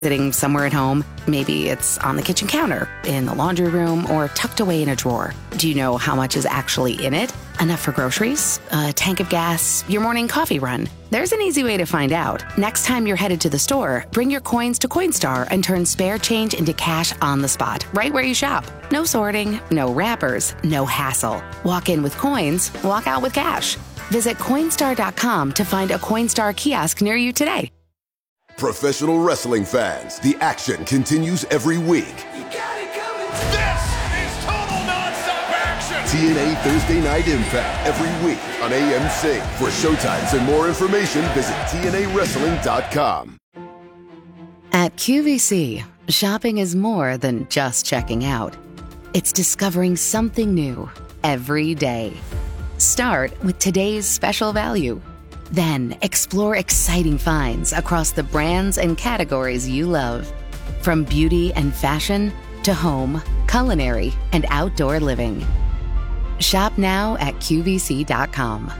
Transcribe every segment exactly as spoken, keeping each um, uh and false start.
Sitting somewhere at home, maybe it's on the kitchen counter, in the laundry room, or tucked away in a drawer. Do you know how much is actually in it? Enough for groceries, a tank of gas, your morning coffee run? There's an easy way to find out. Next time you're headed to the store, bring your coins to Coinstar and turn spare change into cash on the spot, right where you shop. No sorting, no wrappers, no hassle. Walk in with coins, walk out with cash. Visit Coinstar dot com to find a Coinstar kiosk near you today. Professional wrestling fans, the action continues every week. You got it coming. This is total nonstop action. T N A Thursday Night Impact every week on A M C. For showtimes and more information, visit T N A wrestling dot com. At Q V C, shopping is more than just checking out. It's discovering something new every day. Start with today's special value. Then explore exciting finds across the brands and categories you love. From beauty and fashion to home, culinary, and outdoor living. Shop now at Q V C dot com.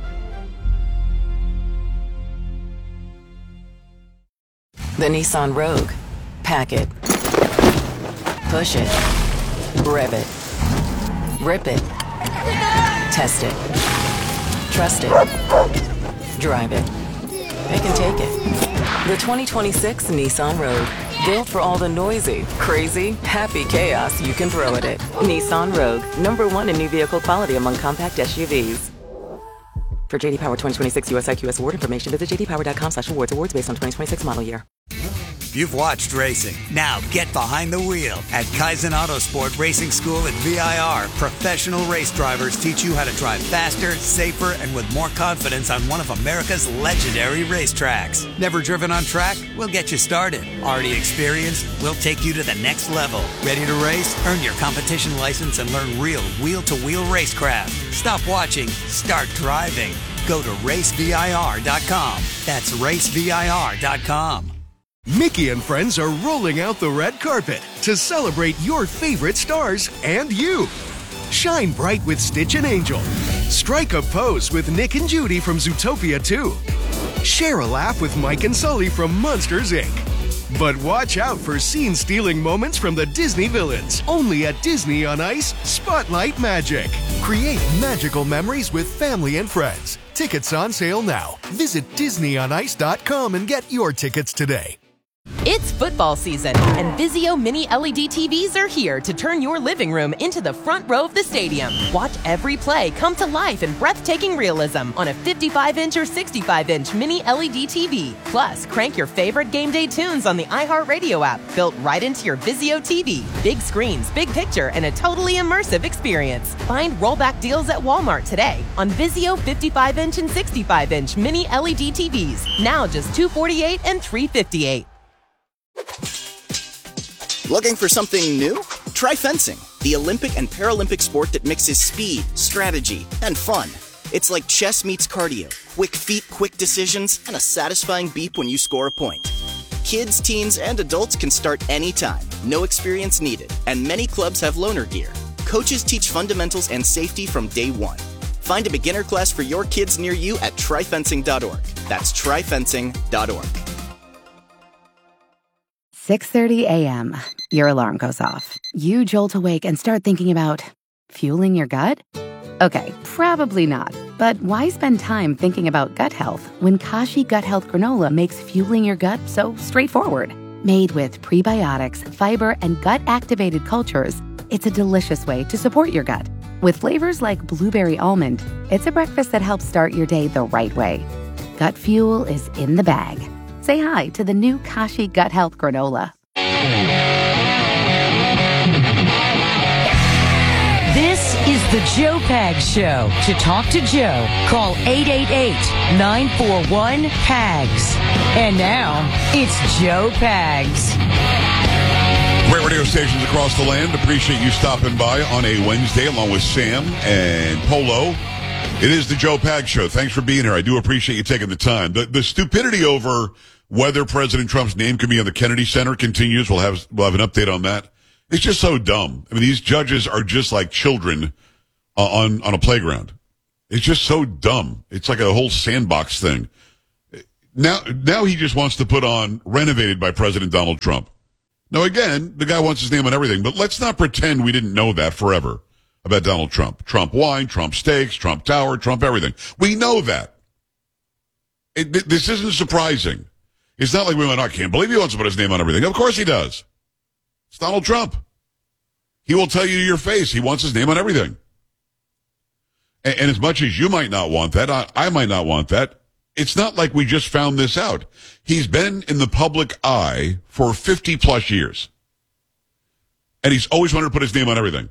The Nissan Rogue. Pack it. Push it. Rev it. Rip it. Test it. Trust it. Drive it. They can take it. The twenty twenty-six Nissan Rogue. Built for all the noisy, crazy, happy chaos you can throw at it. Nissan Rogue. Number one in new vehicle quality among compact S U Vs. For J D Power twenty twenty-six U S I Q S award information, visit j d power dot com slash awards. Awards based on twenty twenty-six model year. You've watched racing. Now get behind the wheel. At Kaizen Autosport Racing School at V I R, professional race drivers teach you how to drive faster, safer, and with more confidence on one of America's legendary racetracks. Never driven on track? We'll get you started. Already experienced? We'll take you to the next level. Ready to race? Earn your competition license and learn real wheel-to-wheel racecraft. Stop watching. Start driving. Go to race V I R dot com. That's race V I R dot com. Mickey and friends are rolling out the red carpet to celebrate your favorite stars and you. Shine bright with Stitch and Angel. Strike a pose with Nick and Judy from Zootopia two. Share a laugh with Mike and Sully from Monsters, Incorporated. But watch out for scene-stealing moments from the Disney villains. Only at Disney on Ice Spotlight Magic. Create magical memories with family and friends. Tickets on sale now. Visit disney on ice dot com and get your tickets today. It's football season, and Vizio Mini L E D T Vs are here to turn your living room into the front row of the stadium. Watch every play come to life in breathtaking realism on a fifty-five inch or sixty-five inch Mini L E D T V. Plus, crank your favorite game day tunes on the iHeartRadio app, built right into your Vizio T V. Big screens, big picture, and a totally immersive experience. Find rollback deals at Walmart today on Vizio fifty-five inch and sixty-five inch Mini L E D T Vs. Now just two hundred forty-eight dollars and three hundred fifty-eight dollars. Looking for something new? Try fencing, the Olympic and Paralympic sport that mixes speed, strategy, and fun. It's like chess meets cardio, quick feet, quick decisions, and a satisfying beep when you score a point. Kids, teens, and adults can start anytime, no experience needed, and many clubs have loaner gear. Coaches teach fundamentals and safety from day one. Find a beginner class for your kids near you at try fencing dot org. That's try fencing dot org. six thirty a.m. Your alarm goes off. You jolt awake and start thinking about fueling your gut? Okay, probably not. But why spend time thinking about gut health when Kashi Gut Health Granola makes fueling your gut so straightforward? Made with prebiotics, fiber, and gut-activated cultures, it's a delicious way to support your gut. With flavors like blueberry almond, it's a breakfast that helps start your day the right way. Gut fuel is in the bag. Say hi to the new Kashi Gut Health Granola. This is the Joe Pags Show. To talk to Joe, call eight eight eight, nine four one, P A G S. And now, it's Joe Pags. Great radio stations across the land. Appreciate you stopping by on a Wednesday along with Sam and Polo. It is the Joe Pags Show. Thanks for being here. I do appreciate you taking the time. The, the stupidity over whether President Trump's name can be on the Kennedy Center continues. We'll have we'll have an update on that. It's just so dumb. I mean, these judges are just like children uh, on on a playground. It's just so dumb. It's like a whole sandbox thing. Now, now he just wants to put on renovated by President Donald Trump. Now, again, the guy wants his name on everything, but let's not pretend we didn't know that forever about Donald Trump. Trump wine, Trump steaks, Trump tower, Trump everything. We know that. It, this isn't surprising. It's not like we went, I can't believe he wants to put his name on everything. Of course he does. It's Donald Trump. He will tell you to your face he wants his name on everything. And, and as much as you might not want that, I, I might not want that, it's not like we just found this out. He's been in the public eye for fifty plus years. And he's always wanted to put his name on everything.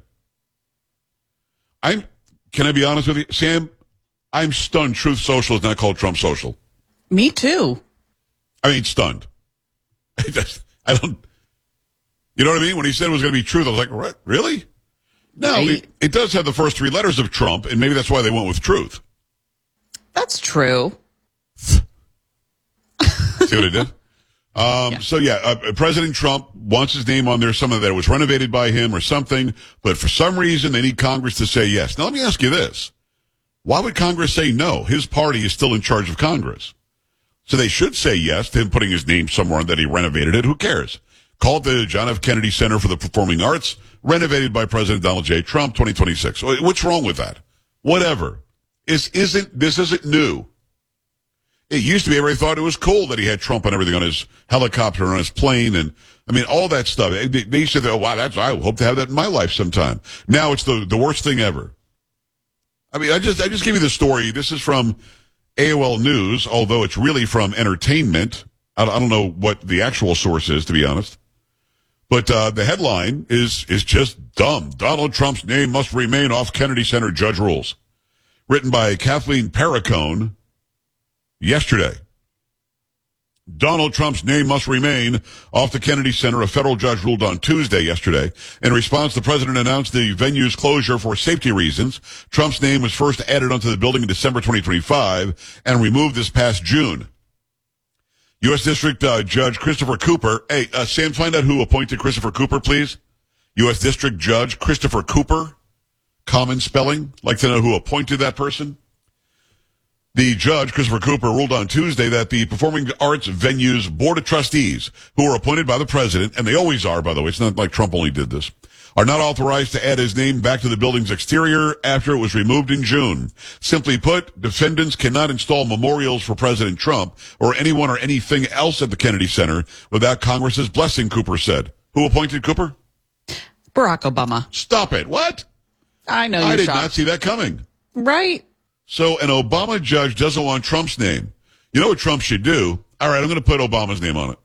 I'm, can I be honest with you, Sam? I'm stunned Truth Social is not called Trump Social. Me too. I mean, stunned. I, just, I don't, you know what I mean? When he said it was going to be Truth, I was like, what? Really? No, right. it, it does have the first three letters of Trump, and maybe that's why they went with Truth. That's true. See what I did? Um, yeah. So, yeah, uh, President Trump wants his name on there, some of that was renovated by him or something, but for some reason they need Congress to say yes. Now, let me ask you this. Why would Congress say no? His party is still in charge of Congress. So they should say yes to him putting his name somewhere that he renovated it. Who cares? Call it the John F. Kennedy Center for the Performing Arts, renovated by President Donald J. Trump, twenty twenty-six. What's wrong with that? Whatever. This isn't, this isn't new. It used to be everybody thought it was cool that he had Trump and everything on his helicopter and on his plane. And I mean, all that stuff. They, they used to say, oh, wow, that's, I hope to have that in my life sometime. Now it's the, the worst thing ever. I mean, I just, I just give you the story. This is from A O L News, although it's really from Entertainment. I, I don't know what the actual source is, to be honest. But, uh, the headline is, is just dumb. Donald Trump's name must remain off Kennedy Center, judge rules. Written by Kathleen Perricone yesterday. Donald Trump's name must remain off the Kennedy Center. A federal judge ruled on Tuesday yesterday. In response, the president announced the venue's closure for safety reasons. Trump's name was first added onto the building in December twenty twenty-five and removed this past June. U S. District uh, Judge Christopher Cooper. Hey, uh, Sam, find out who appointed Christopher Cooper, please. U S. District Judge Christopher Cooper. Common spelling. Like to know who appointed that person. The judge, Christopher Cooper, ruled on Tuesday that the Performing Arts Venue's Board of Trustees, who are appointed by the president, and they always are, by the way, it's not like Trump only did this, are not authorized to add his name back to the building's exterior after it was removed in June. Simply put, defendants cannot install memorials for President Trump or anyone or anything else at the Kennedy Center without Congress's blessing, Cooper said. Who appointed Cooper? Barack Obama. Stop it. What? I know you're I did shocked. not see that coming. Right. So an Obama judge doesn't want Trump's name. You know what Trump should do? All right, I'm going to put Obama's name on it.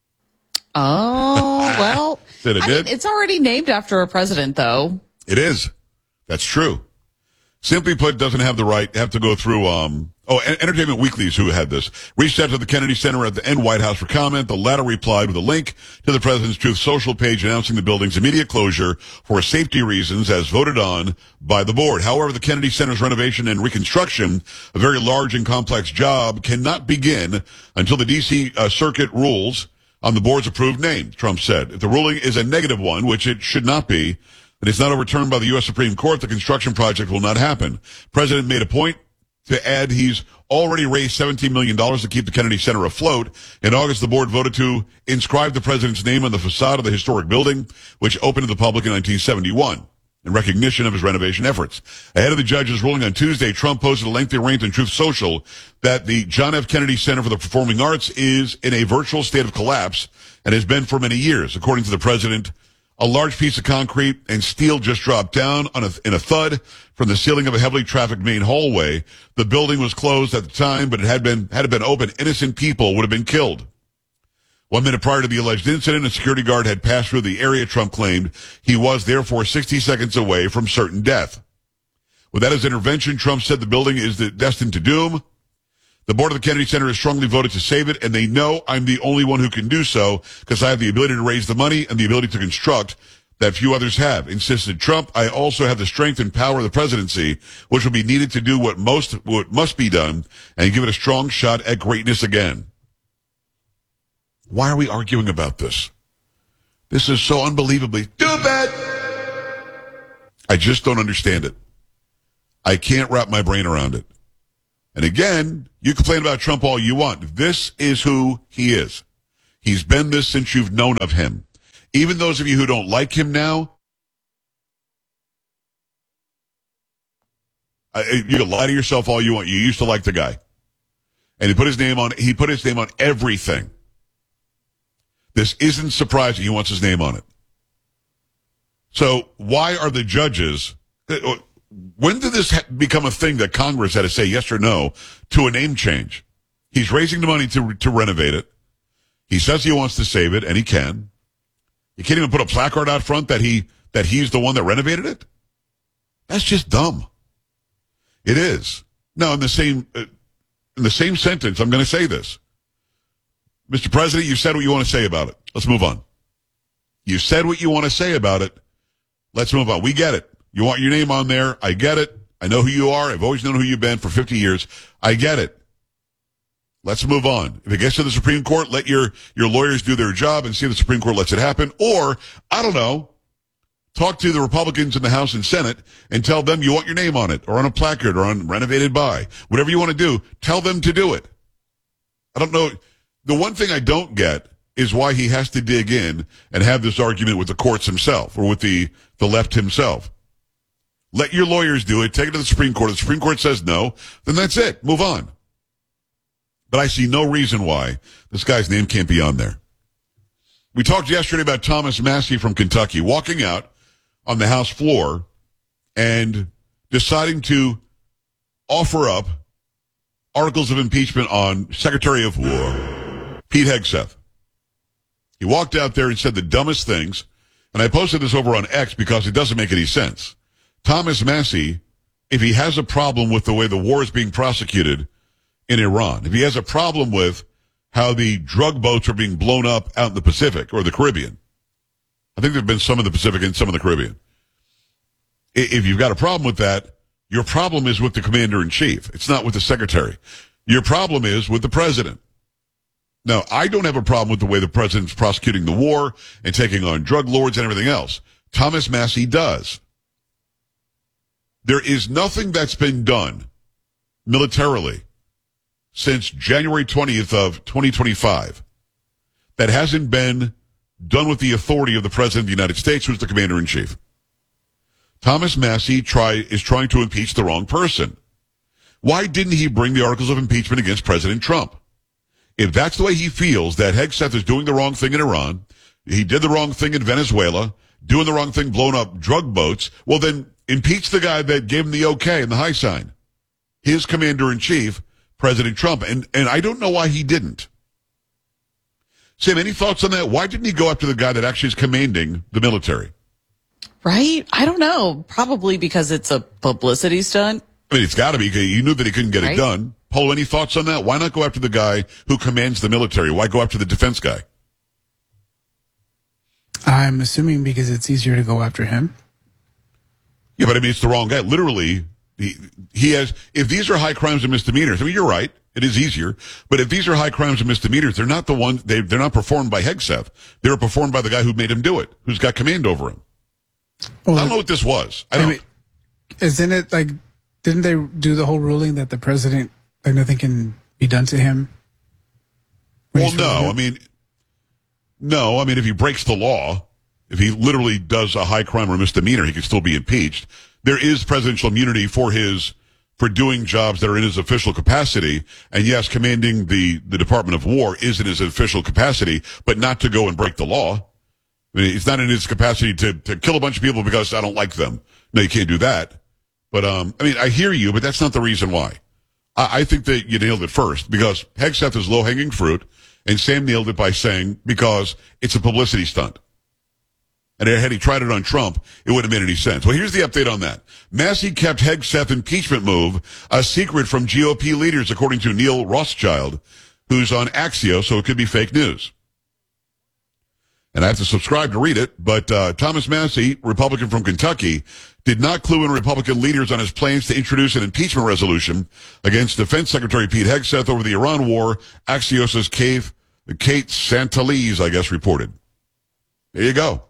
Oh, well, Did it I did? mean, it's already named after a president, though. It is. That's true. Simply put, doesn't have the right, have to go through, um, oh, Entertainment Weekly is who had this. Reached out to the Kennedy Center at the end White House for comment. The latter replied with a link to the president's Truth Social page announcing the building's immediate closure for safety reasons as voted on by the board. However, the Kennedy Center's renovation and reconstruction, a very large and complex job, cannot begin until the D C uh, Circuit rules on the board's approved name, Trump said. If the ruling is a negative one, which it should not be, and it's not overturned by the U S. Supreme Court, the construction project will not happen. President made a point to add he's already raised seventeen million dollars to keep the Kennedy Center afloat. In August, the board voted to inscribe the president's name on the facade of the historic building, which opened to the public in nineteen seventy-one. In recognition of his renovation efforts. Ahead of the judge's ruling on Tuesday, Trump posted a lengthy rant on Truth Social that the John F. Kennedy Center for the Performing Arts is in a virtual state of collapse and has been for many years. According to the president, a large piece of concrete and steel just dropped down on a, in a thud from the ceiling of a heavily trafficked main hallway. The building was closed at the time, but it had been, had it been open, innocent people would have been killed. One minute prior to the alleged incident, a security guard had passed through the area. Trump claimed he was therefore sixty seconds away from certain death. Without his intervention, Trump said the building is destined to doom. The board of the Kennedy Center has strongly voted to save it, and they know I'm the only one who can do so because I have the ability to raise the money and the ability to construct that few others have, insisted Trump. I also have the strength and power of the presidency, which will be needed to do what most what must be done and give it a strong shot at greatness again. Why are we arguing about this? This is so unbelievably stupid. I just don't understand it. I can't wrap my brain around it. And again, you complain about Trump all you want. This is who he is. He's been this since you've known of him. Even those of you who don't like him now, uh, you can lie to yourself all you want. You used to like the guy. And he put his name on, he put his name on everything. This isn't surprising. He wants his name on it. So why are the judges, when did this become a thing that Congress had to say yes or no to a name change? He's raising the money to to renovate it. He says he wants to save it, and he can. You can't even put a placard out front that he that he's the one that renovated it? That's just dumb. It is. Now, in the same uh, in the same sentence, I'm going to say this. Mister President, you said what you want to say about it. Let's move on. You said what you want to say about it. Let's move on. We get it. You want your name on there. I get it. I know who you are. I've always known who you've been for fifty years. I get it. Let's move on. If it gets to the Supreme Court, let your, your lawyers do their job and see if the Supreme Court lets it happen. Or, I don't know, talk to the Republicans in the House and Senate and tell them you want your name on it or on a placard or on renovated by. Whatever you want to do, tell them to do it. I don't know. The one thing I don't get is why he has to dig in and have this argument with the courts himself or with the, the left himself. Let your lawyers do it. Take it to the Supreme Court. If the Supreme Court says no, then that's it. Move on. But I see no reason why this guy's name can't be on there. We talked yesterday about Thomas Massie from Kentucky walking out on the House floor and deciding to offer up articles of impeachment on Secretary of War Pete Hegseth. He walked out there and said the dumbest things, and I posted this over on X because it doesn't make any sense. Thomas Massie, if he has a problem with the way the war is being prosecuted in Iran, if he has a problem with how the drug boats are being blown up out in the Pacific or the Caribbean, I think there have been some in the Pacific and some in the Caribbean. If you've got a problem with that, your problem is with the commander-in-chief. It's not with the secretary. Your problem is with the president. Now, I don't have a problem with the way the president's prosecuting the war and taking on drug lords and everything else. Thomas Massie does. There is nothing that's been done militarily since January twentieth of twenty twenty-five that hasn't been done with the authority of the President of the United States, who's the Commander-in-Chief. Thomas Massie try, is trying to impeach the wrong person. Why didn't he bring the articles of impeachment against President Trump? If that's the way he feels, that Hegseth is doing the wrong thing in Iran, he did the wrong thing in Venezuela, doing the wrong thing, blowing up drug boats, well then impeach the guy that gave him the okay and the high sign. His Commander-in-Chief, President Trump. And, and I don't know why he didn't. Sam, any thoughts on that? Why didn't he go after the guy that actually is commanding the military? Right? I don't know. Probably because it's a publicity stunt. I mean, it's got to be. You knew that he couldn't get right? it done. Polo, any thoughts on that? Why not go after the guy who commands the military? Why go after the defense guy? I'm assuming because it's easier to go after him. Yeah, but I mean, it's the wrong guy. Literally, he, he has, if these are high crimes and misdemeanors, I mean, you're right. It is easier. But if these are high crimes and misdemeanors, they're not the ones, they, they're not performed by Hegseth. They're performed by the guy who made him do it, who's got command over him. Well, I don't know what this was. I don't. I mean, isn't it like, didn't they do the whole ruling that the president, like nothing can be done to him? Well, no. I mean, no. I mean, if he breaks the law, if he literally does a high crime or misdemeanor, he can still be impeached. There is presidential immunity for his, for doing jobs that are in his official capacity. And yes, commanding the, the Department of War is in his official capacity, but not to go and break the law. I mean, it's not in his capacity to, to kill a bunch of people because I don't like them. No, you can't do that. But, um, I mean, I hear you, but that's not the reason why. I, I think that you nailed it first because Hegseth is low-hanging fruit, and Sam nailed it by saying because it's a publicity stunt. And had he tried it on Trump, it wouldn't have made any sense. Well, here's the update on that. Massie kept Hegseth impeachment move a secret from G O P leaders, according to Neil Rothschild, who's on Axios, so it could be fake news. And I have to subscribe to read it, but uh, Thomas Massie, Republican from Kentucky, did not clue in Republican leaders on his plans to introduce an impeachment resolution against Defense Secretary Pete Hegseth over the Iran war, Axios' Kate, Kate Santalese, I guess, reported. There you go.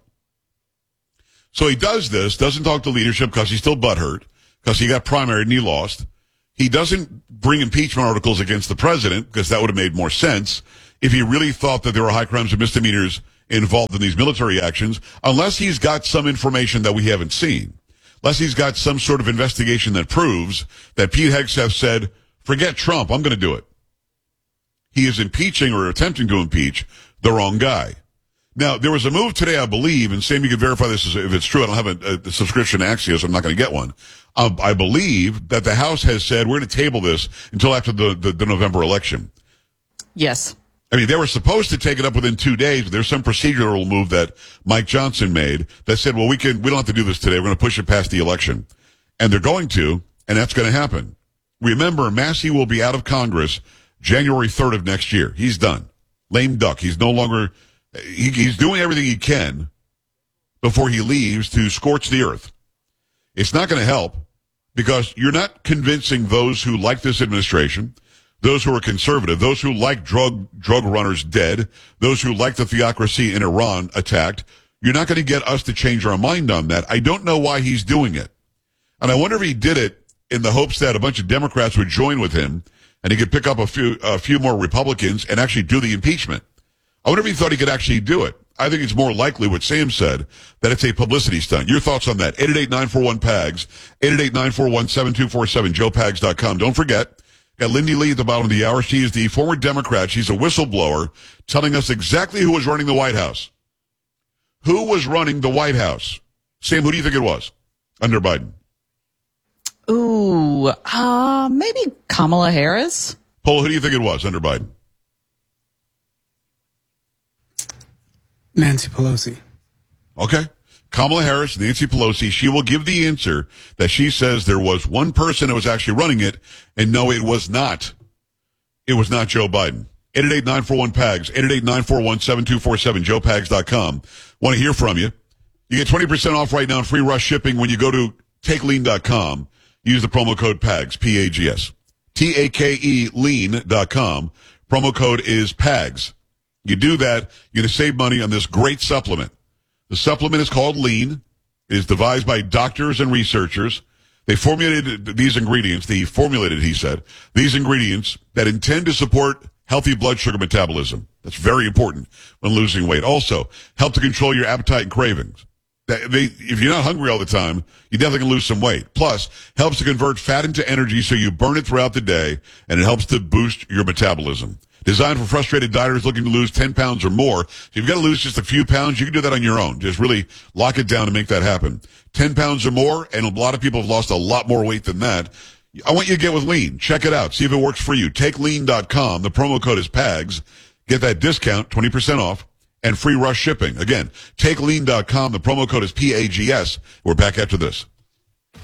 So he does this, doesn't talk to leadership because he's still butthurt, because he got primaried and he lost. He doesn't bring impeachment articles against the president because that would have made more sense if he really thought that there were high crimes and misdemeanors involved in these military actions, unless he's got some information that we haven't seen. Unless he's got some sort of investigation that proves that Pete Hegseth said, forget Trump, I'm going to do it. He is impeaching or attempting to impeach the wrong guy. Now, there was a move today, I believe, and Sam, you can verify this if it's true. I don't have a, a subscription to Axios, so I'm not going to get one. Um, I believe that the House has said we're going to table this until after the, the, the November election. Yes. I mean, they were supposed to take it up within two days, but there's some procedural move that Mike Johnson made that said, well, we can, we don't have to do this today. We're going to push it past the election. And they're going to, and that's going to happen. Remember, Massey will be out of Congress January third of next year. He's done. Lame duck. He's no longer, he, he's doing everything he can before he leaves to scorch the earth. It's not going to help because you're not convincing those who like this administration, those who are conservative, those who like drug drug runners dead, those who like the theocracy in Iran attacked. You're not going to get us to change our mind on that. I don't know why he's doing it. And I wonder if he did it in the hopes that a bunch of Democrats would join with him and he could pick up a few a few more Republicans and actually do the impeachment. I wonder if he thought he could actually do it. I think it's more likely what Sam said, that it's a publicity stunt. Your thoughts on that? eight eight eight, nine four one, P A G S, eight eight eight, nine four one, seven two four seven, joe pags dot com. Don't forget, got Lindy Lee at the bottom of the hour. She is the former Democrat. She's a whistleblower telling us exactly who was running the White House. Who was running the White House? Sam, who do you think it was under Biden? Ooh, uh, maybe Kamala Harris. Paul, who do you think it was under Biden? Nancy Pelosi. Okay. Kamala Harris, Nancy Pelosi, she will give the answer that she says there was one person that was actually running it, and no, it was not. It was not Joe Biden. eight eight eight, nine four one, P A G S, eight eight eight, nine four one, seven two four seven, joe pags dot com. Want to hear from you. You get twenty percent off right now in free rush shipping when you go to take lean dot com. Use the promo code P A G S, P A G S. T A K E lean dot com. Promo code is P A G S. You do that, you're going to save money on this great supplement. The supplement is called Lean. It is devised by doctors and researchers. They formulated these ingredients, they formulated, he said, these ingredients that intend to support healthy blood sugar metabolism. That's very important when losing weight. Also, help to control your appetite and cravings. That they, if you're not hungry all the time, you definitely can lose some weight. Plus, helps to convert fat into energy so you burn it throughout the day, and it helps to boost your metabolism. Designed for frustrated dieters looking to lose ten pounds or more. So if you've got to lose just a few pounds, you can do that on your own. Just really lock it down and make that happen. ten pounds or more, and a lot of people have lost a lot more weight than that. I want you to get with Lean. Check it out. See if it works for you. take lean dot com. The promo code is P A G S. Get that discount, twenty percent off, and free rush shipping. Again, take lean dot com. The promo code is P A G S. We're back after this.